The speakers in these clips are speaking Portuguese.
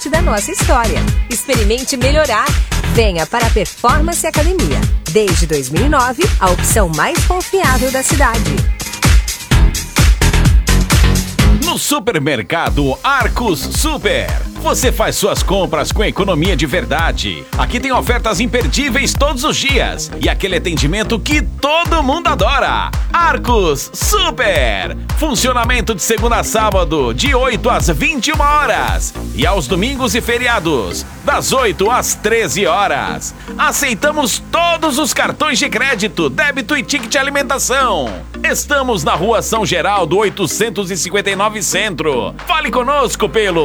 parte da nossa história. Experimente melhorar. Venha para a Performance Academia. Desde 2009, a opção mais confiável da cidade. No supermercado Arcos Super, você faz suas compras com economia de verdade. Aqui tem ofertas imperdíveis todos os dias e aquele atendimento que todo mundo adora. Arcos Super, funcionamento de segunda a sábado, de 8 às 21 horas e aos domingos e feriados, das 8 às 13 horas. Aceitamos todos os cartões de crédito, débito e ticket de alimentação. Estamos na Rua São Geraldo, 859 Centro. Fale conosco pelo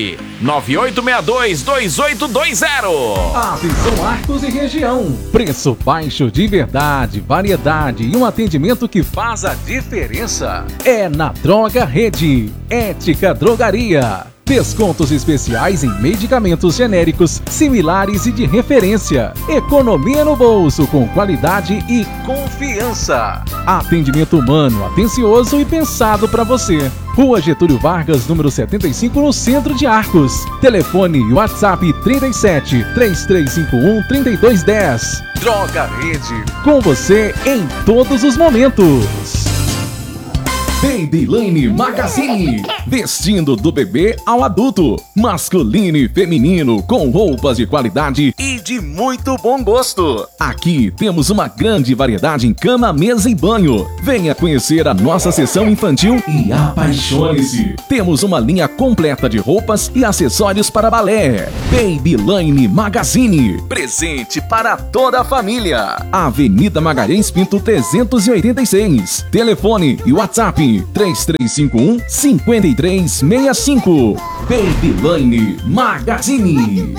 998622820. Atenção Arcos e região. Preço baixo de verdade, variedade e um atendimento que faz a diferença. É na Droga Rede, Ética Drogaria. Descontos especiais em medicamentos genéricos, similares e de referência. Economia no bolso com qualidade e confiança. Atendimento humano, atencioso e pensado para você. Rua Getúlio Vargas, número 75, no centro de Arcos. Telefone e WhatsApp 37 3351 3210. Droga Rede, com você em todos os momentos. Babyline Magazine, vestindo do bebê ao adulto, masculino e feminino, com roupas de qualidade e de muito bom gosto. Aqui temos uma grande variedade em cama, mesa e banho. Venha conhecer a nossa seção infantil e apaixone-se. Temos uma linha completa de roupas e acessórios para balé. Babyline Magazine, presente para toda a família. Avenida Magalhães Pinto 386. Telefone e WhatsApp 3351-5365. Babyline Magazine.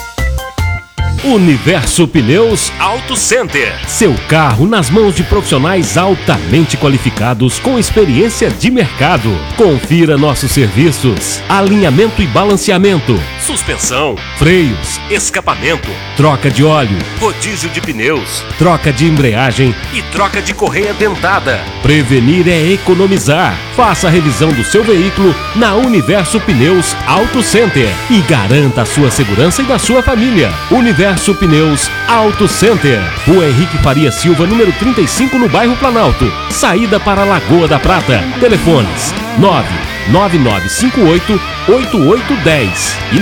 Universo Pneus Auto Center. Seu carro nas mãos de profissionais altamente qualificados com experiência de mercado. Confira nossos serviços: alinhamento e balanceamento, suspensão, freios, escapamento, troca de óleo, rodízio de pneus, troca de embreagem e troca de correia dentada. Prevenir é economizar. Faça a revisão do seu veículo na Universo Pneus Auto Center e garanta a sua segurança e da sua família. Universo Pneus Auto Center. Rua Henrique Faria Silva, número 35, no bairro Planalto. Saída para Lagoa da Prata. Telefones 99958-8810 e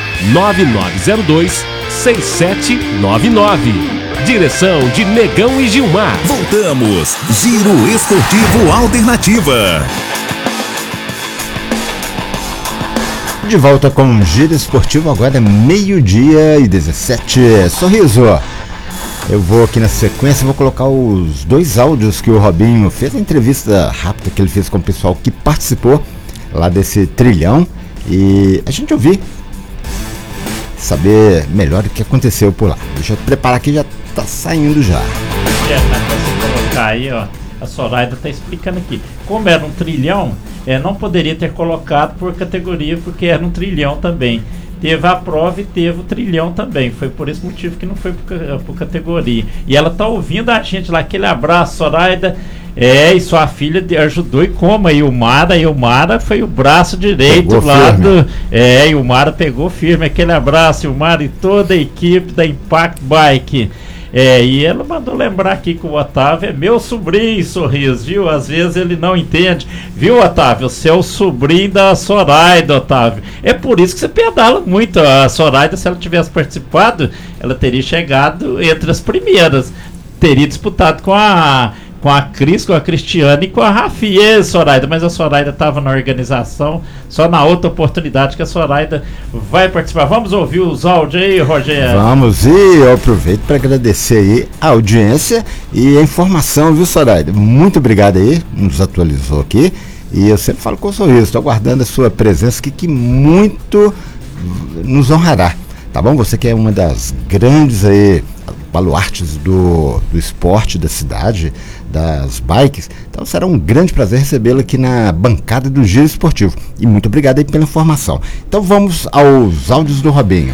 99902-6799. Direção de Negão e Gilmar. Voltamos. Giro Esportivo Alternativa. De volta com o Giro Esportivo, agora é 12:17. Sorriso. Eu vou aqui na sequência, vou colocar os dois áudios que o Robinho fez, a entrevista rápida que ele fez com o pessoal que participou lá desse trilhão, e a gente ouvir, saber melhor o que aconteceu por lá. Deixa eu preparar aqui, já tá saindo já. Pra você colocar aí, ó, a Soraida tá explicando aqui. Como era um trilhão, não poderia ter colocado por categoria, porque era um trilhão também. Teve a prova e teve o trilhão também. Foi por esse motivo que não foi por categoria. E ela tá ouvindo a gente lá. Aquele abraço, Soraida. E sua filha ajudou e como? A Ilmara foi o braço direito pegou lá firme. Ilmara pegou firme. Aquele abraço, Ilmara, e toda a equipe da Impact Bike. E ela mandou lembrar aqui que o Otávio é meu sobrinho, Sorriso, viu? Às vezes ele não entende, viu, Otávio? Você é o sobrinho da Soraida, Otávio. É por isso que você pedala muito. A Soraida, se ela tivesse participado, ela teria chegado entre as primeiras. Teria disputado com a Cris, com a Cristiane e com a Rafinha, Soraida, mas a Soraida estava na organização, só na outra oportunidade que a Soraida vai participar. Vamos ouvir os áudios aí, Rogério? Vamos, e eu aproveito para agradecer aí a audiência e a informação, viu, Soraida? Muito obrigado aí, nos atualizou aqui, e eu sempre falo com o Sorriso, estou aguardando a sua presença aqui, que muito nos honrará, tá bom? Você que é uma das grandes aí baluartes do esporte da cidade, das bikes, então será um grande prazer recebê-lo aqui na bancada do Giro Esportivo, e muito obrigado aí pela informação. Então vamos aos áudios do Robinho.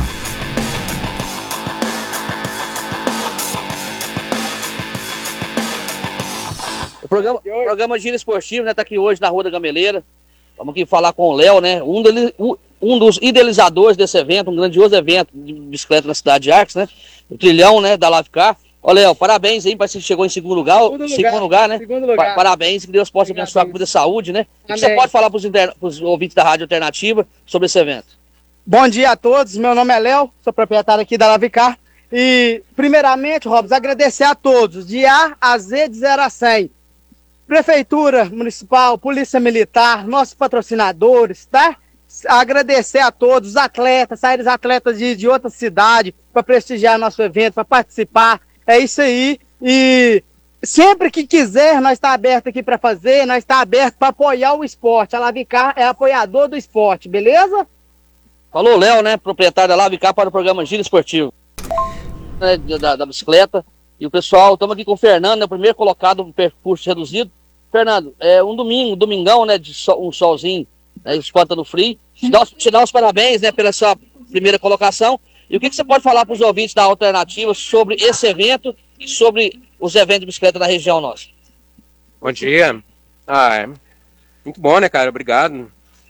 O programa Giro Esportivo, né, tá aqui hoje na Rua da Gameleira. Vamos aqui falar com o Léo, né, um um dos idealizadores desse evento, um grandioso evento de bicicleta na cidade de Arcos, né? O trilhão, né, da Lavicar. Ó, Léo, parabéns aí, parece que chegou em segundo lugar, né? Segundo lugar. Parabéns, que Deus possa abençoar com muita saúde, né? O que você pode falar para os ouvintes da Rádio Alternativa sobre esse evento? Bom dia a todos, meu nome é Léo, sou proprietário aqui da Lavicar. E, primeiramente, Robson, agradecer a todos, de A a Z, de 0 a 100. Prefeitura Municipal, Polícia Militar, nossos patrocinadores, tá? Agradecer a todos, os atletas, saíram os atletas de outra cidade para prestigiar nosso evento, para participar. É isso aí. E sempre que quiser, nós está aberto aqui para fazer, nós está aberto para apoiar o esporte. A Lavicar é apoiador do esporte, beleza? Falou, Léo, né? Proprietário da Lavicar para o programa Giro Esportivo, né, da bicicleta. E o pessoal, estamos aqui com o Fernando, né, o primeiro colocado no percurso reduzido. Fernando, um domingão, né, um solzinho, né, espanta no frio. Te dá os parabéns, né, pela sua primeira colocação. E o que você pode falar para os ouvintes da Alternativa sobre esse evento e sobre os eventos de bicicleta da região nossa? Bom dia. Muito bom, né, cara? Obrigado.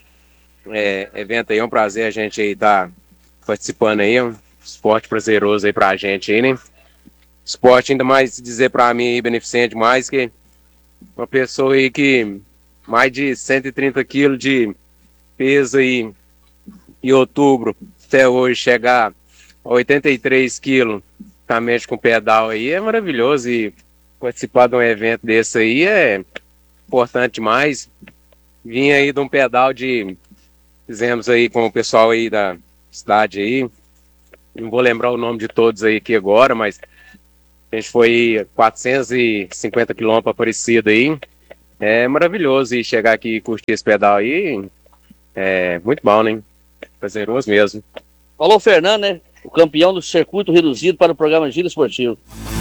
Evento aí, é um prazer a gente aí estar participando aí, um esporte prazeroso aí pra gente aí, né? Esporte, ainda mais dizer pra mim aí, beneficente demais, que uma pessoa aí que mais de 130 quilos de peso aí em outubro até hoje chegar a 83 quilos somente com pedal aí é maravilhoso, e participar de um evento desse aí é importante demais. Vim aí de um pedal fizemos aí com o pessoal aí da cidade aí, não vou lembrar o nome de todos aí aqui agora, mas a gente foi 450 quilômetros para Aparecida aí. É maravilhoso e chegar aqui e curtir esse pedal aí. É muito bom, né? Prazeroso mesmo. Falou, Fernando, né? O campeão do circuito reduzido para o programa Giro Esportivo.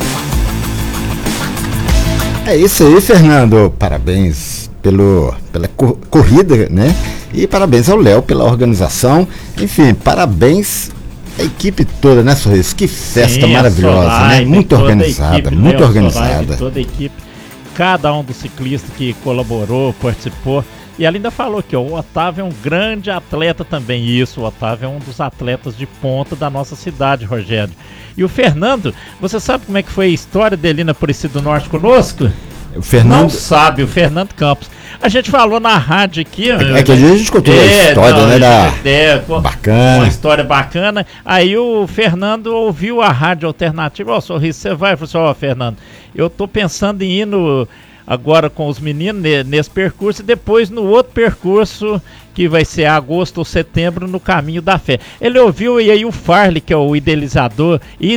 É isso aí, Fernando. Parabéns pela corrida, né? E parabéns ao Léo pela organização. Enfim, parabéns a equipe toda, né, Sorriso? Que festa maravilhosa, Soraya, né? Muito organizada, equipe, muito né, organizada. Soraya, toda a equipe, cada um dos ciclistas que colaborou, participou. E ela ainda falou que o Otávio é um grande atleta também. Isso, o Otávio é um dos atletas de ponta da nossa cidade, Rogério. E o Fernando, você sabe como é que foi a história dele na Aparecida do Norte conosco? O Fernando... Não sabe, o Fernando Campos. A gente falou na rádio aqui... É que a gente contou a história, né? Bacana. Uma história bacana. Aí o Fernando ouviu a rádio alternativa. Ó, Sorriso, você vai? Eu falei assim, ó, Fernando, eu tô pensando em ir agora com os meninos nesse percurso e depois no outro percurso que vai ser agosto ou setembro no Caminho da Fé. Ele ouviu, e aí o Farley, que é o idealizador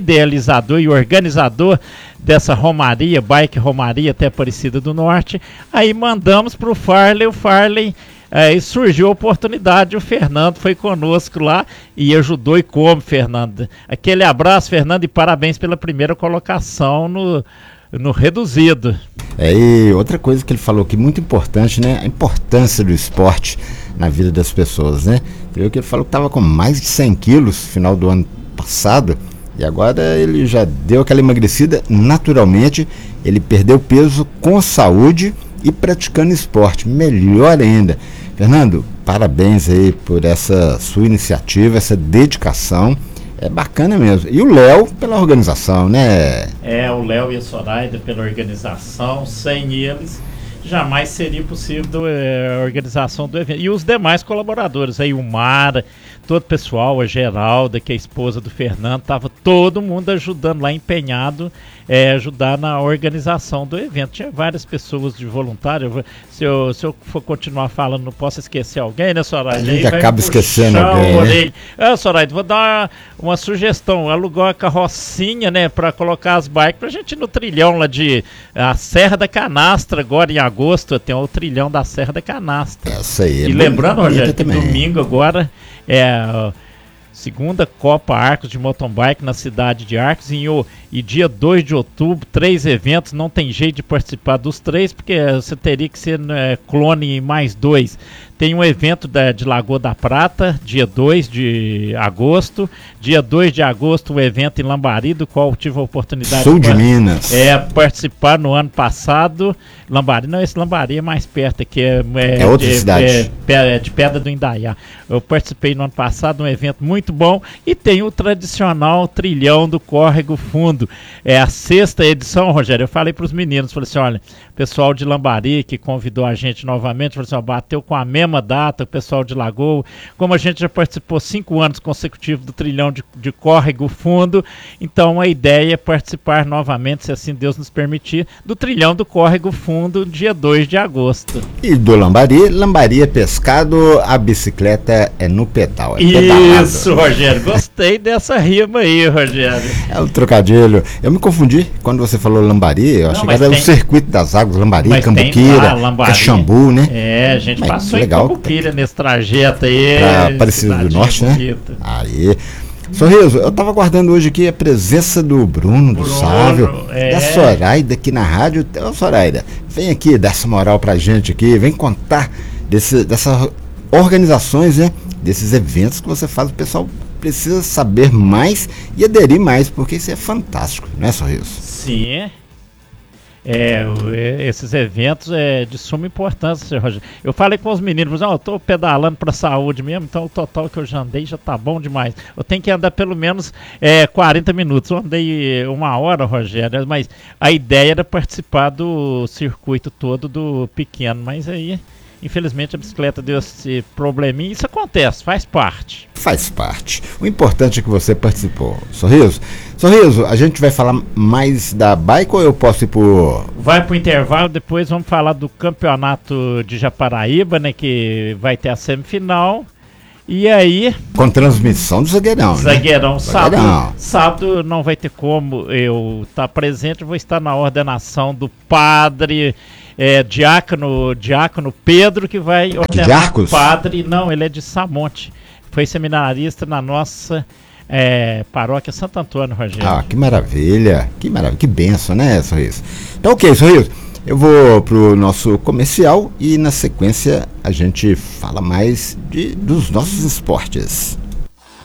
e organizador dessa Romaria, Bike Romaria até Aparecida do Norte, aí mandamos pro Farley, o Farley... Aí surgiu a oportunidade, o Fernando foi conosco lá e ajudou. E como, Fernando? Aquele abraço, Fernando, e parabéns pela primeira colocação no reduzido. E outra coisa que ele falou que é muito importante, né? A importância do esporte na vida das pessoas, né? Ele falou que estava com mais de 100 quilos no final do ano passado e agora ele já deu aquela emagrecida naturalmente. Ele perdeu peso com saúde e praticando esporte, melhor ainda. Fernando, parabéns aí por essa sua iniciativa, essa dedicação. É bacana mesmo. E o Léo pela organização, né? O Léo e a Soraya pela organização. Sem eles, jamais seria possível a organização do evento. E os demais colaboradores, aí o Mara, todo o pessoal, a Geralda, que é a esposa do Fernando, estava todo mundo ajudando lá, empenhado, ajudar na organização do evento. Tinha várias pessoas de voluntário. Se eu for continuar falando, não posso esquecer alguém, né, Soraya? A gente acaba esquecendo alguém, né? Soraya, vou dar uma sugestão. Alugar uma carrocinha, né, para colocar as bikes pra gente ir no trilhão lá a Serra da Canastra, agora em agosto, tem o trilhão da Serra da Canastra. Essa aí. E lembrando, Rogério, que domingo agora a segunda Copa Arcos de Mountain Bike na cidade de Arcos e dia 2 de outubro, 3 eventos, não tem jeito de participar dos 3, porque você teria que ser clone em mais 2. Tem um evento de Lagoa da Prata, dia 2 de agosto. Dia 2 de agosto, um evento em Lambari, do qual tive a oportunidade Sul de Minas. Participar no ano passado. Lambari, não, esse Lambari é mais perto, que é outra cidade. De Pedra do Indaiá. Eu participei no ano passado, um evento muito bom. E tem o tradicional trilhão do Córrego Fundo. É a 6ª edição, Rogério. Eu falei para os meninos, falei assim, olha, o pessoal de Lambari que convidou a gente novamente, falou assim, ó, bateu com a mesma data, o pessoal de Lagoa, como a gente já participou 5 anos consecutivos do trilhão de Córrego Fundo, então a ideia é participar novamente, se assim Deus nos permitir, do trilhão do Córrego Fundo, dia 2 de agosto. E do Lambari é pescado, a bicicleta é no pedal. Isso, Rogério, gostei dessa rima aí, Rogério. É um trocadilho. Eu me confundi quando você falou Lambari, eu achei que era o circuito das águas, Lambari, Cambuquira, Caxambu, né? É, a gente passou legal. em Cambuquira nesse trajeto aí. Pra Aparecida do Norte, né? Aí. Sorriso, eu tava aguardando hoje aqui a presença do Bruno Sávio, da Soraida aqui na rádio. Ô, Soraida, vem aqui, dá essa moral pra gente aqui, vem contar dessas organizações, né? Desses eventos que você faz, o pessoal precisa saber mais e aderir mais, porque isso é fantástico, né, Sorriso? Sim. Esses eventos é de suma importância, Rogério. Eu falei com os meninos, eu estou pedalando para a saúde mesmo, então o total que eu já andei já tá bom demais. Eu tenho que andar pelo menos 40 minutos. Eu andei 1 hora, Rogério, mas a ideia era participar do circuito todo do pequeno, mas aí, infelizmente, a bicicleta deu esse probleminha. Isso acontece, faz parte. Faz parte. O importante é que você participou. Sorriso, a gente vai falar mais da bike ou eu posso ir por... Vai pro intervalo, depois vamos falar do campeonato de Japaraíba, né? Que vai ter a semifinal. E aí... Com transmissão do Zagueirão, Zagueirão, né? Sábado não vai ter como eu estar presente, eu vou estar na ordenação do padre... Diácono Pedro, que vai ordenar o padre. Não, ele é de Samonte. Foi seminarista na nossa paróquia Santo Antônio, Rogério. Ah, que maravilha, que benção, né, Sorriso? Então, ok, Sorriso, eu vou pro nosso comercial e na sequência a gente fala mais dos nossos esportes.